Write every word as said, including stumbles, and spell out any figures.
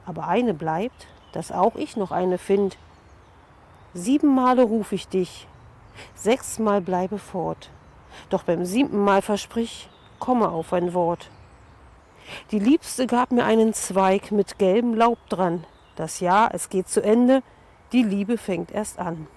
aber eine bleibt, dass auch ich noch eine find. Sieben Male ruf ich dich, sechsmal bleibe fort, doch beim siebten Mal versprich, komme auf ein Wort. Die Liebste gab mir einen Zweig mit gelbem Laub dran. Das Jahr, es geht zu Ende, die Liebe fängt erst an.